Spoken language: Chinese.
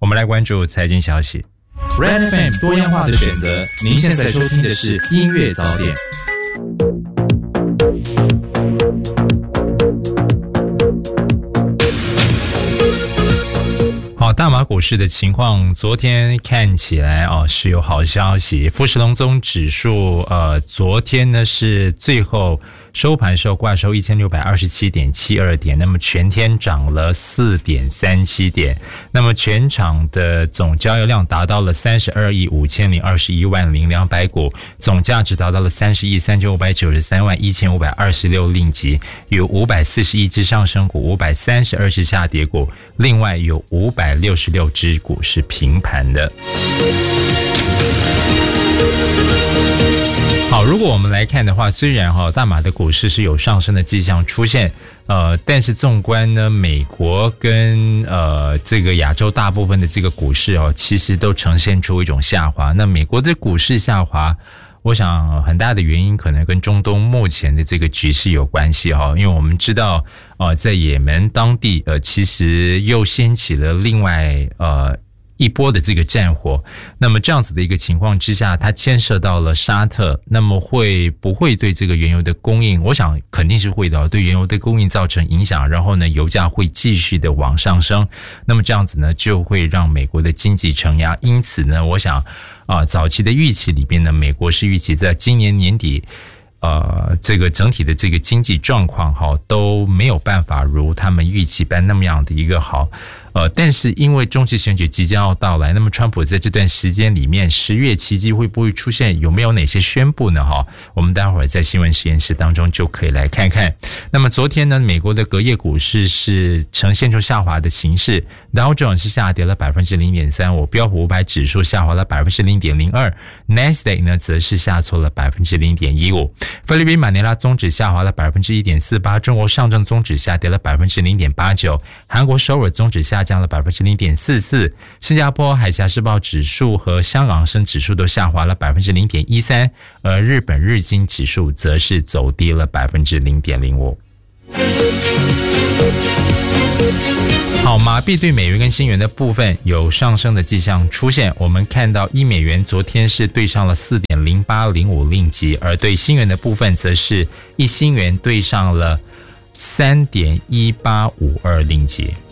我们来关注财经消息。 Red FM 多样化的选择，您现在收听的是音乐早点。 好，大马股市的情况，昨天看起来是有好消息。富时龙综指数昨天呢是最后收盘时候挂收 1627.72 点，那么全天涨了 4.37 点，那么全场的总交易量达到了32亿5021万零200股，总价值达到了30亿3593万1526令吉，有541只上升股，532只下跌股，另外有566只股是平盘的。好，如果我们来看的话，虽然大马的股市是有上升的迹象出现，但是纵观呢，美国跟这个亚洲大部分的这个股市其实都呈现出一种下滑。那美国的股市下滑，我想很大的原因可能跟中东目前的这个局势有关系因为我们知道在也门当地其实又掀起了另外一波的这个战火，那么这样子的一个情况之下，它牵涉到了沙特，那么会不会对这个原油的供应，我想肯定是会的，对原油的供应造成影响，然后呢油价会继续的往上升，那么这样子呢就会让美国的经济承压，因此呢我想早期的预期里边呢，美国是预期在今年年底这个整体的这个经济状况都没有办法如他们预期般那么样的一个好。但是因为中期选举即将要到来，那么川普在这段时间里面10月期间会不会出现，有没有哪些宣布呢我们待会儿在新闻实验室当中就可以来看看。那么昨天呢，美国的隔夜股市是呈现出下滑的形势， Dow Jones 是下跌了 0.35%， 标普500指数下滑了 0.02%， Nasdaq 呢则是下挫了 0.15%， 菲律宾马尼拉综指下滑了 1.48%， 中国上证综指下跌了 0.89%， 韩国首尔综指下降了 0.44%， 新加坡海峡时报指数和香港升指数都下滑了 0.13%， 而日本日经指数则是走低了 0.05%。好，马币对美元跟新元的部分有上升的迹象出现，我们看到1美元昨天是对上了 4.0805 令吉，而对新元的部分则是1新元对上了 3.1852 令吉。